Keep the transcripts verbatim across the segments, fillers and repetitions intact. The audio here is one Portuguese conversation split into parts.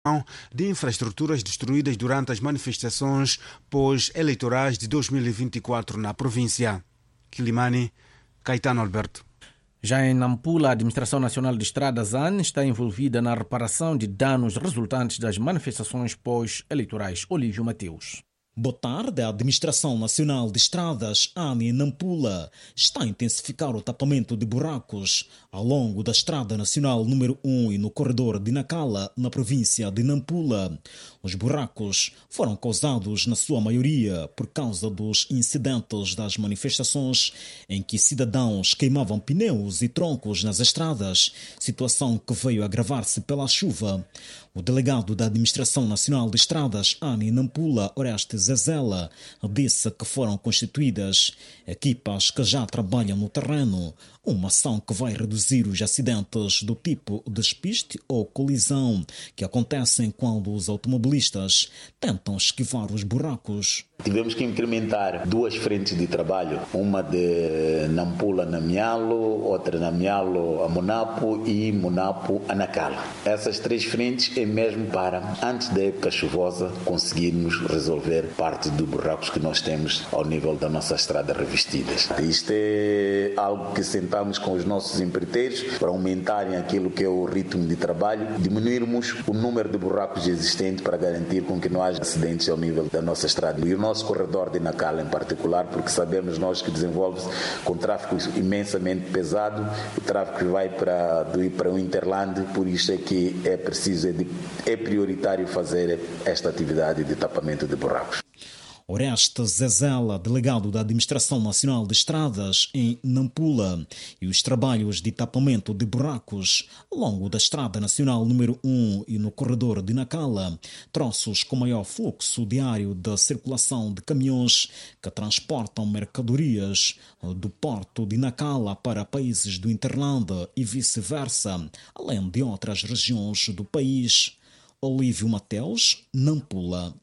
de infraestruturas destruídas durante as manifestações pós-eleitorais de dois mil e vinte e quatro na província. Quilimane, Caetano Alberto. Já em Nampula, a Administração Nacional de Estradas, A N, está envolvida na reparação de danos resultantes das manifestações pós-eleitorais. Olívio Mateus. Boa tarde, a Administração Nacional de Estradas, A N, em Nampula, está a intensificar o tapamento de buracos ao longo da Estrada Nacional número um e no corredor de Nacala, na província de Nampula. Os buracos foram causados, na sua maioria, por causa dos incidentes das manifestações em que cidadãos queimavam pneus e troncos nas estradas, situação que veio agravar-se pela chuva. O delegado da Administração Nacional de Estradas, A N, em Nampula, Orestes Zezela, disse que foram constituídas equipas que já trabalham no terreno, uma ação que vai reduzir os acidentes do tipo despiste ou colisão que acontecem quando os automobilistas tentam esquivar os buracos. Tivemos que incrementar duas frentes de trabalho, uma de Nampula a Namialo, outra Namialo a Monapo e Monapo a Nacala. Essas três frentes é mesmo para, antes da época chuvosa, conseguirmos resolver parte dos buracos que nós temos ao nível da nossa estrada revestidas. Isto é algo que sentamos com os nossos empreiteiros para aumentarem aquilo que é o ritmo de trabalho, diminuirmos o número de buracos existentes para garantir com que não haja acidentes ao nível da nossa estrada. E o nosso corredor de Nacala em particular, porque sabemos nós que desenvolve-se com tráfego imensamente pesado, o tráfego que vai para, do, para o Interland, por isso é que é preciso, é, de, é prioritário fazer esta atividade de tapamento de buracos. Orestes Zezela, delegado da Administração Nacional de Estradas em Nampula, e os trabalhos de tapamento de buracos ao longo da Estrada Nacional número um e no corredor de Nacala, troços com maior fluxo diário da circulação de caminhões que transportam mercadorias do porto de Nacala para países do Interland e vice-versa, além de outras regiões do país. Olívio Mateus, Nampula.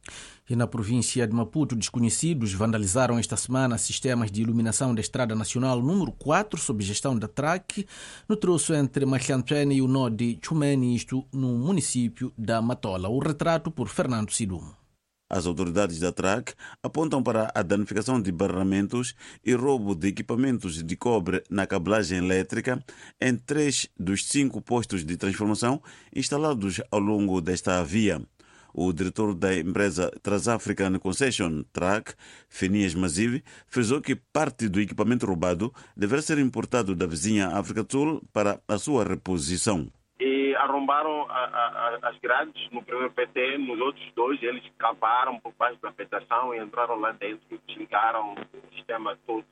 E na província de Maputo, desconhecidos vandalizaram esta semana sistemas de iluminação da Estrada Nacional número quatro, sob gestão da T R A C, no troço entre Machantrene e o nó de Chumene, isto no município da Matola. O retrato por Fernando Sidumo. As autoridades da T R A C apontam para a danificação de barramentos e roubo de equipamentos de cobre na cabelagem elétrica em três dos cinco postos de transformação instalados ao longo desta via. O diretor da empresa Transafrican Concession, T R A C, Fenias Mazive, frisou que parte do equipamento roubado deverá ser importado da vizinha África do Sul para a sua reposição. E arrombaram a, a, as grades no primeiro P T, nos outros dois eles cavaram por baixo da vegetação e entraram lá dentro, desligaram o sistema todo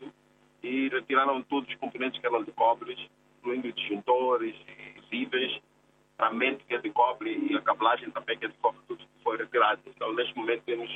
e retiraram todos os componentes que eram de cobre, incluindo disjuntores, fusíveis, ferramenta que é de cobre e a cabelagem também que é de cobre, tudo foi retirado. Então, neste momento, temos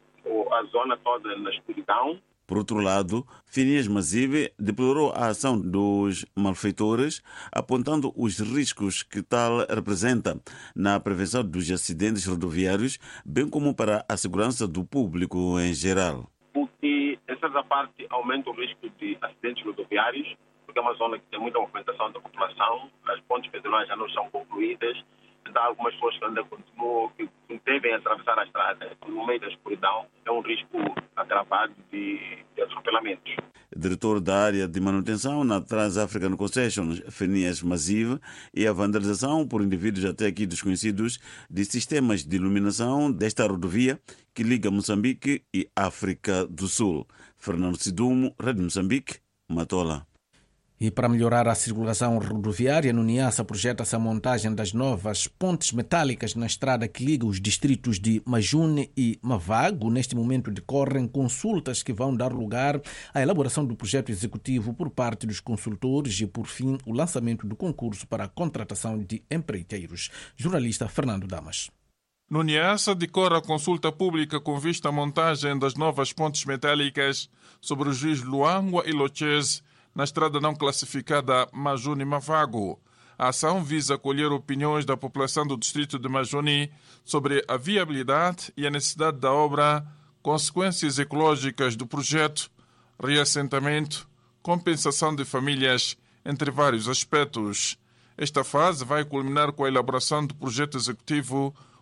a zona toda na escuridão. Por outro lado, Finias Mazive deplorou a ação dos malfeitores, apontando os riscos que tal representa na prevenção dos acidentes rodoviários, bem como para a segurança do público em geral. Porque, em certa parte, aumenta o risco de acidentes rodoviários, porque é uma zona que tem muita movimentação da população, as pontes pedonais já não são concluídas, então algumas pessoas que ainda continuam, que devem atravessar a estrada no meio da escuridão, é um risco agravado de, de atropelamentos. Diretor da área de manutenção na Transafrican Concession, Fenias Mazive, e a vandalização por indivíduos até aqui desconhecidos de sistemas de iluminação desta rodovia que liga Moçambique e África do Sul. Fernando Sidumo, Rádio Moçambique, Matola. E para melhorar a circulação rodoviária, no Niassa projeta-se a montagem das novas pontes metálicas na estrada que liga os distritos de Majune e Mavago. Neste momento decorrem consultas que vão dar lugar à elaboração do projeto executivo por parte dos consultores e, por fim, o lançamento do concurso para a contratação de empreiteiros. Jornalista Fernando Damas. No Niassa decorre a consulta pública com vista à montagem das novas pontes metálicas sobre os rios Luangwa e Lochese, na estrada não classificada Majuni-Mavago. A ação visa colher opiniões da população do distrito de Majuni sobre a viabilidade e a necessidade da obra, consequências ecológicas do projeto, reassentamento, compensação de famílias, entre vários aspectos. Esta fase vai culminar com a elaboração do projeto executivo,